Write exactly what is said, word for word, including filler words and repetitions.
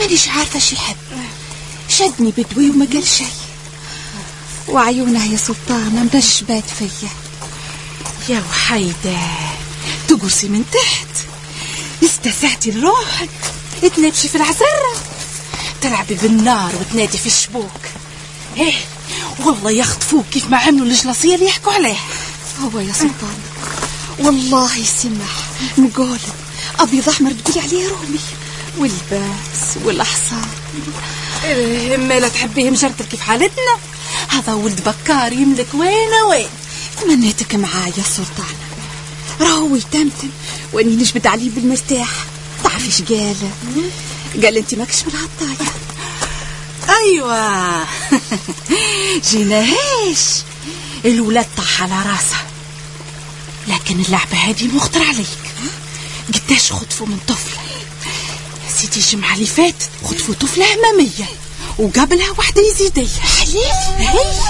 مانيش عارفة شي يحب. شدني بدوي وما قال شي، وعيونها يا سلطانة مدشبات فيا. يا وحيدة تقرصي من تحت، استسعتي لروحك، تنبشي في العزرة، تلعبي بالنار وتنادي في الشبوك. ايه والله يخطفوك كيف ما عملوا الجلاصية اللي يحكوا عليها. هو يا سلطان والله يسمح نقول أبيض أحمر تقولي عليه رومي، والباس والأحصان. إيه ما لا تحبيه مجرتل كيف حالتنا، هذا ولد بكار يملك وين وين. تمنيتك معايا يا سلطان، راهو يتمتم واني نجبد عليه بالمرتاح. تعرفي ايش قال؟ قال انت ماكش من هالطاية. ايوه جيناهاش الولاد طاح على راسه، لكن اللعبة هذه مخطر عليك. قداش خطفوا من طفلة يا سيدي، الجمعة اللي فاتت خطفوا طفلة أمامية وقبلها واحدة يزيدية. حليف